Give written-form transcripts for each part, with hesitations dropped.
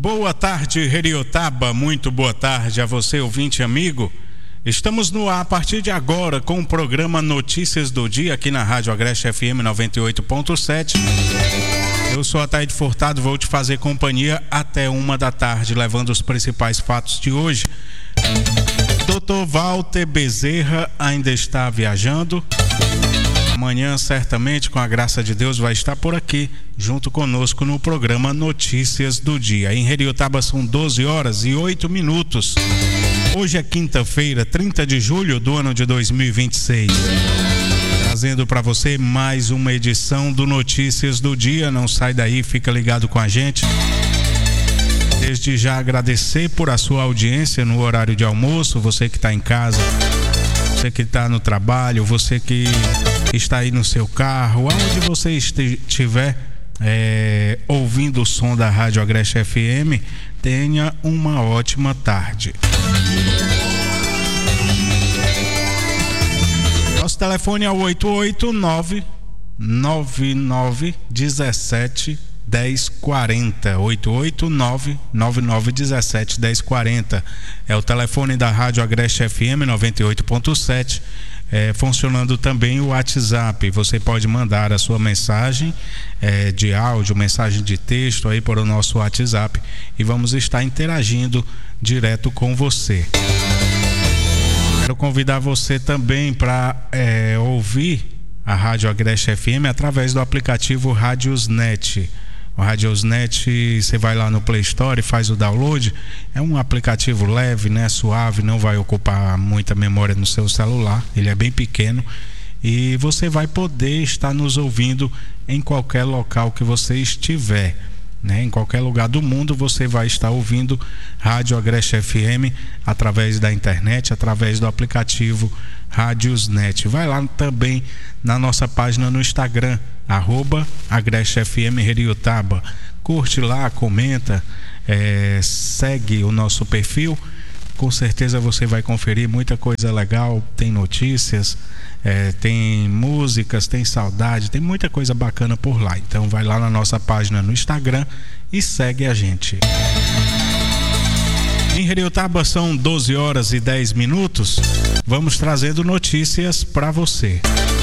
Boa tarde, Heriotaba, muito boa tarde a você, ouvinte amigo. Estamos no ar a partir de agora com o programa Notícias do Dia aqui na Rádio Agreste FM 98.7. Eu sou Ataíde Furtado, vou te fazer companhia até 1h, levando os principais fatos de hoje. Dr. Walter Bezerra ainda está viajando. Amanhã, certamente, com a graça de Deus, vai estar por aqui, junto conosco no programa Notícias do Dia. Em Heriotaba são 12h08. Hoje é quinta-feira, 30 de julho do ano de 2026. Trazendo para você mais uma edição do Notícias do Dia. Não sai daí, fica ligado com a gente. Desde já agradecer por a sua audiência no horário de almoço, você que está em casa, você que está no trabalho, você que está aí no seu carro, aonde você estiver ouvindo o som da Rádio Agreste FM, tenha uma ótima tarde. Nosso telefone é o 889-9917-1040, 889-9917-1040. É o telefone da Rádio Agreste FM 98.7. Funcionando também o WhatsApp. Você pode mandar a sua mensagem de áudio, mensagem de texto aí para o nosso WhatsApp e vamos estar interagindo direto com você. Quero convidar você também para ouvir a Rádio Agreste FM através do aplicativo Radiosnet. O Radiosnet, você vai lá no Play Store e faz o download. É um aplicativo leve, né, suave, não vai ocupar muita memória no seu celular. Ele é bem pequeno e você vai poder estar nos ouvindo em qualquer local que você estiver, né? Em qualquer lugar do mundo você vai estar ouvindo Rádio Agreste FM através da internet, através do aplicativo Radiosnet. Vai lá também na nossa página no Instagram, @AgresteFM Heriotaba. Curte lá, comenta, segue o nosso perfil. Com certeza você vai conferir muita coisa legal. Tem notícias, tem músicas, tem saudade, tem muita coisa bacana por lá. Então vai lá na nossa página no Instagram e segue a gente. Em Heriotaba são 12h10. Vamos trazendo notícias para você.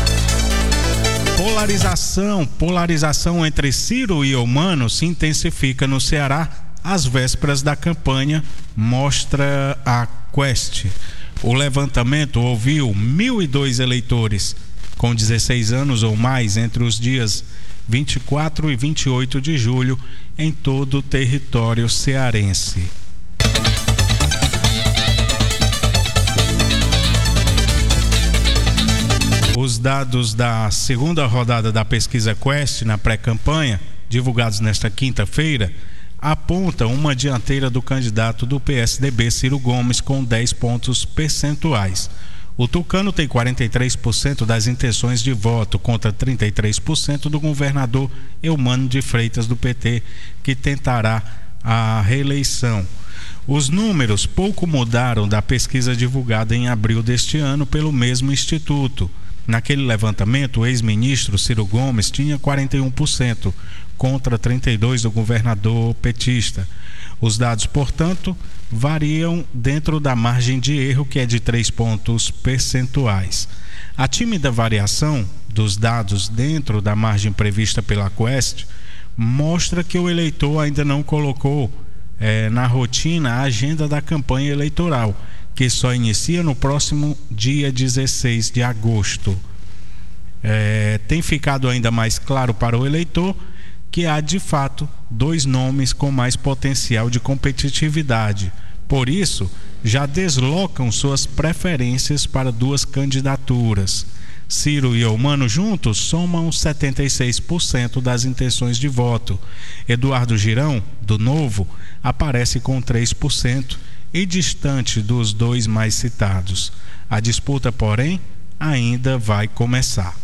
Polarização entre Ciro e Eumano se intensifica no Ceará às vésperas da campanha, mostra a Quest. O levantamento ouviu 1.002 eleitores com 16 anos ou mais entre os dias 24 e 28 de julho em todo o território cearense. Os dados da segunda rodada da pesquisa Quest na pré-campanha, divulgados nesta quinta-feira, apontam uma dianteira do candidato do PSDB, Ciro Gomes, com 10 pontos percentuais. O tucano tem 43% das intenções de voto, contra 33% do governador Eumano de Freitas, do PT, que tentará a reeleição. Os números pouco mudaram da pesquisa divulgada em abril deste ano pelo mesmo instituto. Naquele levantamento, o ex-ministro Ciro Gomes tinha 41%, contra 32% do governador petista. Os dados, portanto, variam dentro da margem de erro, que é de 3 pontos percentuais. A tímida variação dos dados dentro da margem prevista pela Quest mostra que o eleitor ainda não colocou na rotina a agenda da campanha eleitoral, que só inicia no próximo dia 16 de agosto. Tem ficado ainda mais claro para o eleitor que há, de fato, 2 nomes com mais potencial de competitividade. Por isso, já deslocam suas preferências para 2 candidaturas. Ciro e Eumano juntos somam 76% das intenções de voto. Eduardo Girão, do Novo, aparece com 3%. E distante dos 2 mais citados. A disputa, porém, ainda vai começar.